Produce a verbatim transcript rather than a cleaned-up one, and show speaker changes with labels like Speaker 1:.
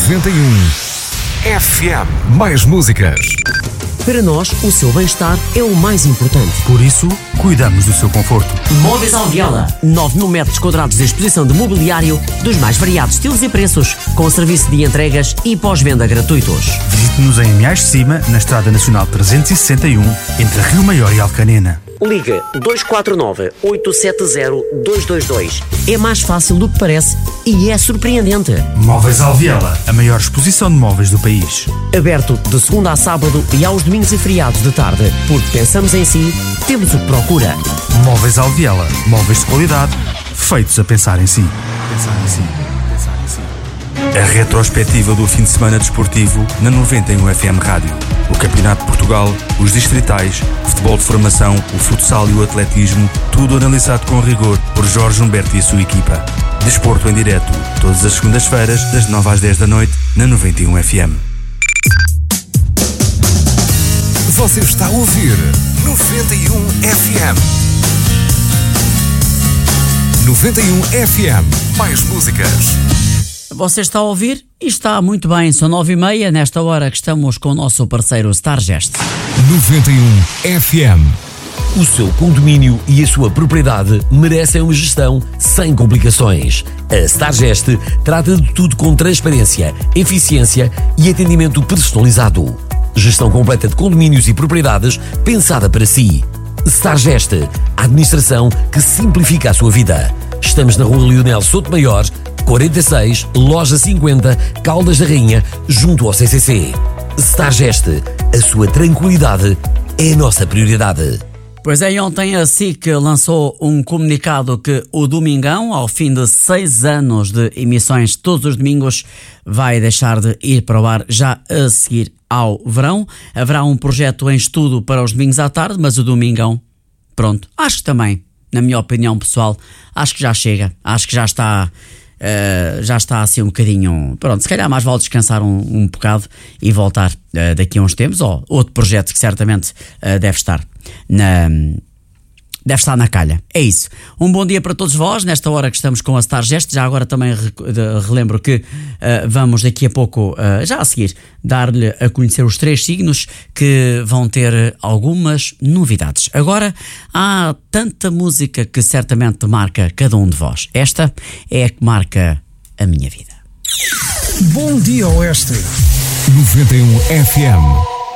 Speaker 1: noventa e um F M. Mais músicas.
Speaker 2: Para nós, o seu bem-estar é o mais importante.
Speaker 3: Por isso, cuidamos do seu conforto.
Speaker 2: Móveis Alviela. nove mil metros quadrados de exposição de mobiliário dos mais variados estilos e preços, com serviço de entregas e pós-venda gratuitos.
Speaker 3: Visite-nos em Meais de Cima, na Estrada Nacional trezentos e sessenta e um, entre Rio Maior e Alcanena.
Speaker 2: Liga dois quatro nove, oito sete zero, dois dois dois. É mais fácil do que parece e é surpreendente.
Speaker 3: Móveis Alviela, a maior exposição de móveis do país.
Speaker 2: Aberto de segunda a sábado e aos domingos e feriados de tarde. Porque pensamos em si, temos o que procura.
Speaker 3: Móveis Alviela, móveis de qualidade, feitos a pensar em si. Pensar em si. Pensar em si. A retrospectiva do fim de semana desportivo na noventa e um F M Rádio. O Campeonato de Portugal, os distritais, o futebol de formação, o futsal e o atletismo, tudo analisado com rigor por Jorge Humberto e a sua equipa. Desporto em direto, todas as segundas-feiras, das nove às dez da noite, na noventa e um F M.
Speaker 1: Você está a ouvir noventa e um F M. noventa e um F M. Mais músicas.
Speaker 4: Você está a ouvir e está muito bem. São nove e meia, nesta hora que estamos com o nosso parceiro Stargest.
Speaker 1: noventa e um F M.
Speaker 5: O seu condomínio e a sua propriedade merecem uma gestão sem complicações. A Stargest trata de tudo com transparência, eficiência e atendimento personalizado. Gestão completa de condomínios e propriedades pensada para si. Stargest, a administração que simplifica a sua vida. Estamos na Rua Leonel Souto Maior, quarenta e seis, Loja cinquenta, Caldas da Rainha, junto ao C C C. Stargest, a sua tranquilidade é a nossa prioridade.
Speaker 4: Pois é, ontem a S I C lançou um comunicado que o Domingão, ao fim de seis anos de emissões todos os domingos, vai deixar de ir para o ar já a seguir ao verão. Haverá um projeto em estudo para os domingos à tarde, mas o Domingão, pronto, acho que também, na minha opinião pessoal, acho que já chega, acho que já está... Uh, já está assim um bocadinho, pronto, se calhar mais vale descansar um, um bocado e voltar uh, daqui a uns tempos, ou outro projeto que certamente uh, deve estar na, deve estar na calha. É isso. Um bom dia para todos vós, nesta hora que estamos com a Stargest. Já agora também re, de, relembro que uh, vamos daqui a pouco, uh, já a seguir, dar-lhe a conhecer os três signos que vão ter algumas novidades. Agora, há tanta música que certamente marca cada um de vós. Esta é a que marca a minha vida.
Speaker 1: Bom dia, Oeste. noventa e um F M.